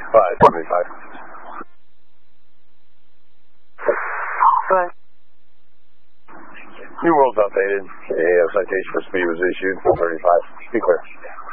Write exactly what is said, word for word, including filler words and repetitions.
five seventy-five. Right. New world's updated. A citation for speed was issued. four thirty-five. Be clear.